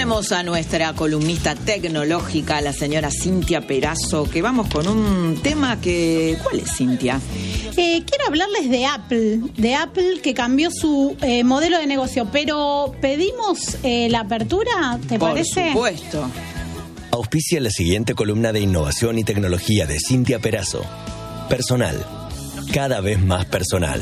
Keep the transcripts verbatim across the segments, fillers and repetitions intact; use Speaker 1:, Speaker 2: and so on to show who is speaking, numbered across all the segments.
Speaker 1: Tenemos a nuestra columnista tecnológica, la señora Cintia Perazo, que vamos con un tema que... ¿Cuál es, Cintia?
Speaker 2: Eh, quiero hablarles de Apple, de Apple que cambió su eh, modelo de negocio, pero ¿pedimos eh, la apertura? ¿Te
Speaker 1: Por
Speaker 2: parece?
Speaker 1: Por supuesto.
Speaker 3: Auspicia la siguiente columna de innovación y tecnología de Cintia Perazo. Personal. Cada vez más personal.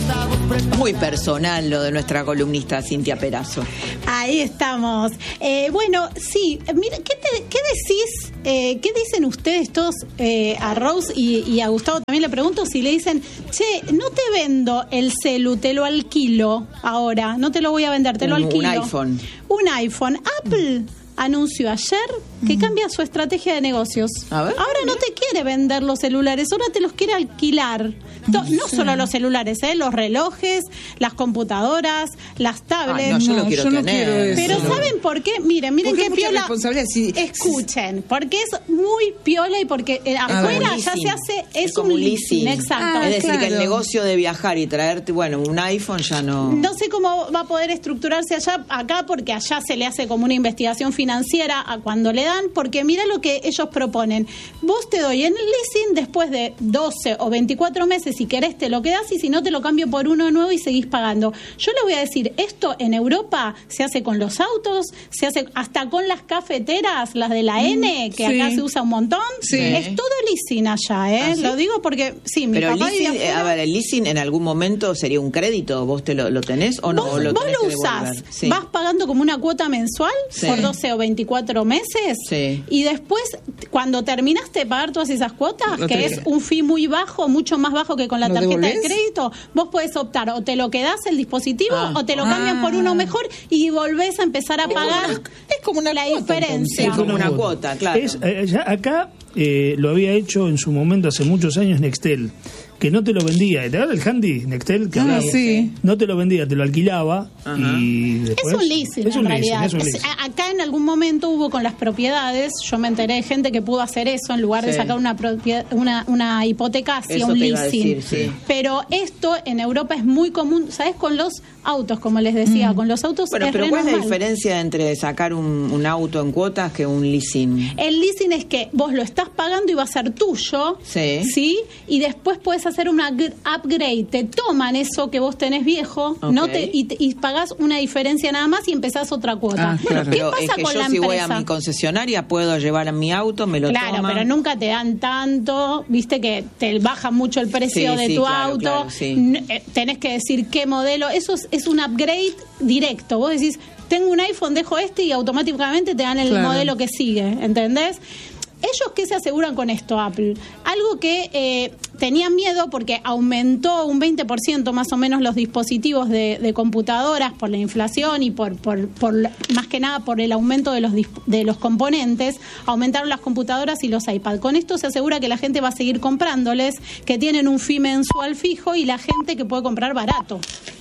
Speaker 1: Muy personal lo de nuestra columnista Cintia Perazo.
Speaker 2: Ahí estamos. Eh, bueno, sí, mira, ¿qué, te, qué decís? Eh, ¿Qué dicen ustedes todos eh, a Rose y, y a Gustavo? También le pregunto si le dicen, che, no te vendo el celu, te lo alquilo ahora, no te lo voy a vender, te
Speaker 1: un,
Speaker 2: lo alquilo.
Speaker 1: Un iPhone.
Speaker 2: Un iPhone. Apple anunció ayer que cambia su estrategia de negocios.
Speaker 1: A ver,
Speaker 2: ahora no te quiere vender los celulares, ahora te los quiere alquilar. No, no solo los celulares, ¿eh? Los relojes, las computadoras, las tablets.
Speaker 1: Ay, no, yo
Speaker 4: No,
Speaker 1: lo quiero
Speaker 4: yo no
Speaker 1: tener.
Speaker 4: quiero eso.
Speaker 2: Pero
Speaker 4: No.
Speaker 2: ¿saben por qué? Miren, miren
Speaker 4: Porque
Speaker 2: qué
Speaker 4: es mucha
Speaker 2: piola.
Speaker 4: responsabilidad, si-
Speaker 2: Escuchen, porque es muy piola y porque eh, afuera
Speaker 1: un
Speaker 2: ya
Speaker 1: leasing.
Speaker 2: se hace, es,
Speaker 1: Es como
Speaker 2: un
Speaker 1: un
Speaker 2: leasing,
Speaker 1: leasing.
Speaker 2: exacto.
Speaker 4: Ah,
Speaker 1: es decir, que el
Speaker 4: claro.
Speaker 1: negocio de viajar y traerte, bueno, un iPhone ya no...
Speaker 2: No sé cómo va a poder estructurarse allá, acá, porque allá se le hace como una investigación financiera a cuando le dan, porque mira lo que ellos proponen. Vos te doy en el leasing después de doce o veinticuatro meses, si querés te lo quedás y si no te lo cambio por uno nuevo y seguís pagando. Yo le voy a decir, esto en Europa se hace con los autos, se hace hasta con las cafeteras, las de la N, que
Speaker 4: sí.
Speaker 2: acá se usa un montón.
Speaker 4: Sí.
Speaker 2: Es todo leasing allá, ¿eh?
Speaker 1: ¿Ah, sí?
Speaker 2: Lo digo porque, sí, mi
Speaker 1: Pero el
Speaker 2: papá vivía
Speaker 1: leasing, eh,
Speaker 2: afuera.
Speaker 1: a ver, el leasing en algún momento sería un crédito, ¿vos te lo, lo tenés o no?
Speaker 2: Vos
Speaker 1: ¿O
Speaker 2: lo,
Speaker 1: lo, tenés
Speaker 2: lo
Speaker 1: que
Speaker 2: usás,
Speaker 1: devolver? Sí.
Speaker 2: vas pagando como una cuota mensual
Speaker 1: Sí.
Speaker 2: por doce o veinticuatro meses
Speaker 1: Sí.
Speaker 2: y después, cuando terminaste de pagar todas esas cuotas,
Speaker 4: Lo
Speaker 2: que
Speaker 4: tenés.
Speaker 2: es un fee muy bajo, mucho más bajo que con la
Speaker 4: ¿Lo
Speaker 2: tarjeta
Speaker 4: devolvés?
Speaker 2: de crédito, vos podés optar o te lo quedás el dispositivo
Speaker 1: Ah.
Speaker 2: o te lo cambian
Speaker 4: Ah.
Speaker 2: por uno mejor y volvés a empezar a pagar
Speaker 4: Es como una
Speaker 2: la
Speaker 4: cuota,
Speaker 2: diferencia.
Speaker 1: Es como una cuota, claro.
Speaker 5: Es, eh, ya acá eh, lo había hecho en su momento hace muchos años Nextel, que no te lo vendía. ¿Te acuerdas del Handy Nextel? Que
Speaker 4: Ah,
Speaker 5: hablaba?
Speaker 4: sí.
Speaker 5: No te lo vendía, te lo alquilaba.
Speaker 1: Ajá.
Speaker 5: Y después,
Speaker 2: Es un leasing,
Speaker 5: es un
Speaker 2: en
Speaker 5: leasing,
Speaker 2: realidad.
Speaker 5: es un
Speaker 2: Es-
Speaker 5: leasing.
Speaker 2: a- acá en algún momento hubo con las propiedades, yo me enteré de gente que pudo hacer eso en lugar de
Speaker 1: Sí.
Speaker 2: sacar una, propiedad, una, una hipoteca hacia
Speaker 1: Eso
Speaker 2: un
Speaker 1: te iba a
Speaker 2: leasing.
Speaker 1: decir, sí.
Speaker 2: Pero esto en Europa es muy común, ¿sabes? Con los autos, como les decía, con los autos
Speaker 1: Bueno,
Speaker 2: es
Speaker 1: pero
Speaker 2: re
Speaker 1: ¿cuál es la
Speaker 2: normal.
Speaker 1: diferencia entre sacar un, un auto en cuotas que un leasing?
Speaker 2: El leasing es que vos lo estás pagando y va a ser tuyo,
Speaker 1: Sí.
Speaker 2: ¿sí? Y después puedes hacer una gr- upgrade. Te toman eso que vos tenés viejo, no
Speaker 1: Ok.
Speaker 2: te, y, te- y pagás una diferencia nada más y empezás otra cuota.
Speaker 4: Ah, claro.
Speaker 2: ¿Qué
Speaker 1: Pero
Speaker 2: pasa
Speaker 1: es que
Speaker 2: con
Speaker 1: yo
Speaker 2: la
Speaker 1: si voy
Speaker 2: empresa?
Speaker 1: a mi concesionaria puedo llevar a mi auto, me lo
Speaker 2: Claro,
Speaker 1: toman.
Speaker 2: pero nunca te dan tanto, viste que te baja mucho el precio
Speaker 1: Sí,
Speaker 2: de
Speaker 1: sí,
Speaker 2: tu
Speaker 1: claro,
Speaker 2: auto,
Speaker 1: claro, sí.
Speaker 2: N- eh, tenés que decir qué modelo, eso es, es un upgrade directo, vos decís, tengo un iPhone, dejo este y automáticamente te dan el
Speaker 4: Claro.
Speaker 2: modelo que sigue, ¿entendés? ¿Ellos qué se aseguran con esto, Apple? Algo que eh, tenían miedo porque aumentó un veinte por ciento más o menos los dispositivos de, de computadoras por la inflación y por, por, por la- más que nada por el aumento de los, dis- de los componentes, aumentaron las computadoras y los iPad. Con esto se asegura que la gente va a seguir comprándoles, que tienen un fee mensual fijo y la gente que puede comprar barato.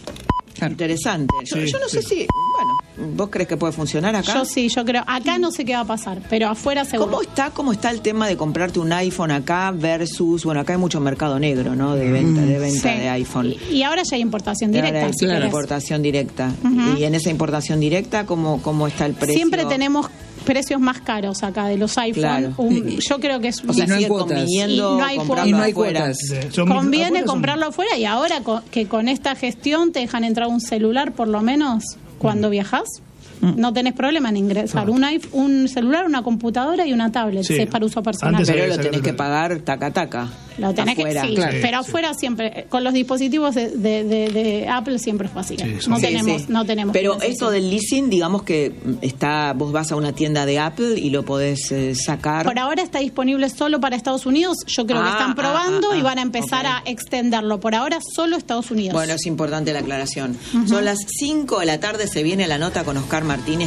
Speaker 1: Interesante. Yo,
Speaker 5: Sí,
Speaker 1: yo no
Speaker 5: sí.
Speaker 1: sé si, bueno, ¿vos crees que puede funcionar acá?
Speaker 2: Yo sí, yo creo. Acá no sé qué va a pasar, pero afuera seguro.
Speaker 1: ¿Cómo está, ¿Cómo está el tema de comprarte un iPhone acá versus, bueno, acá hay mucho mercado negro, ¿no? De venta, de venta
Speaker 2: Sí.
Speaker 1: de iPhone.
Speaker 2: Y, y ahora ya hay importación
Speaker 1: Y ahora
Speaker 2: directa.
Speaker 1: hay
Speaker 2: si querés.
Speaker 1: importación directa.
Speaker 2: Ujú.
Speaker 1: Y en esa importación directa, ¿cómo, cómo está el precio?
Speaker 2: Siempre tenemos precios más caros acá de los iPhone.
Speaker 1: Claro.
Speaker 2: Un- yo creo que es
Speaker 1: O sea,
Speaker 4: Y no hay
Speaker 1: sigue
Speaker 4: cuotas.
Speaker 1: conviniendo
Speaker 2: Y no hay
Speaker 1: comprarlo
Speaker 2: cuotas.
Speaker 4: Y no hay
Speaker 1: afuera.
Speaker 4: cuotas.
Speaker 5: Son mil-
Speaker 2: conviene
Speaker 5: afuera son-
Speaker 2: comprarlo afuera y ahora co- que con esta gestión te dejan entrar un celular por lo menos cuando viajas. No tenés problema en ingresar un iPhone, un celular, una computadora y una tablet,
Speaker 5: Sí.
Speaker 2: si es para uso personal.
Speaker 5: Antes
Speaker 1: Pero
Speaker 5: había
Speaker 1: lo
Speaker 5: que
Speaker 1: tenés
Speaker 5: sacar-
Speaker 1: que pagar taca taca.
Speaker 2: Lo tenés
Speaker 1: afuera.
Speaker 2: que, sí,
Speaker 4: Claro.
Speaker 2: pero afuera siempre, eh, con los dispositivos de, de- de- de Apple siempre fue así.
Speaker 5: Sí,
Speaker 2: no
Speaker 5: son-
Speaker 1: Sí,
Speaker 2: tenemos,
Speaker 1: sí.
Speaker 2: no tenemos.
Speaker 1: Pero
Speaker 2: financiación.
Speaker 1: esto del leasing, digamos que está, vos vas a una tienda de Apple y lo podés eh, sacar.
Speaker 2: Por ahora está disponible solo para Estados Unidos. Yo creo que
Speaker 1: Ah,
Speaker 2: están probando
Speaker 1: ah, ah,
Speaker 2: y van a empezar
Speaker 1: ok.
Speaker 2: a extenderlo. Por ahora solo Estados Unidos.
Speaker 1: Bueno, es importante la aclaración. Son las cinco de la tarde, se viene la nota con Oscar Martínez.